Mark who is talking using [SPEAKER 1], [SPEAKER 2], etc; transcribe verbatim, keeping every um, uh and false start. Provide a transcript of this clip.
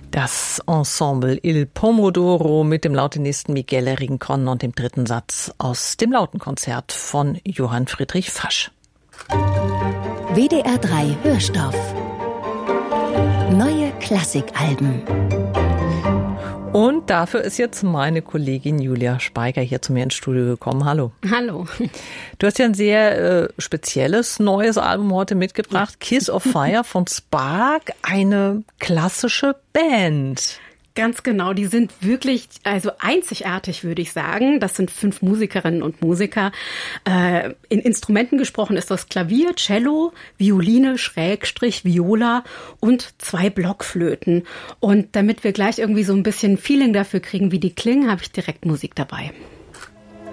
[SPEAKER 1] Das Ensemble Il Pomodoro mit dem Lautenisten Michele Rincon und dem dritten Satz aus dem Lautenkonzert von Johann Friedrich Fasch.
[SPEAKER 2] W D R drei Hörstoff. Neue Klassikalben.
[SPEAKER 1] Und dafür ist jetzt meine Kollegin Julia Speicher hier zu mir ins Studio gekommen. Hallo.
[SPEAKER 3] Hallo.
[SPEAKER 1] Du hast ja ein sehr äh, spezielles neues Album heute mitgebracht. Ja. Kiss of Fire von Spark, eine klassische Band.
[SPEAKER 3] Ganz genau, die sind wirklich also einzigartig, würde ich sagen. Das sind fünf Musikerinnen und Musiker. Äh, in Instrumenten gesprochen ist das Klavier, Cello, Violine, Schrägstrich, Viola und zwei Blockflöten. Und damit wir gleich irgendwie so ein bisschen Feeling dafür kriegen, wie die klingen, habe ich direkt Musik dabei.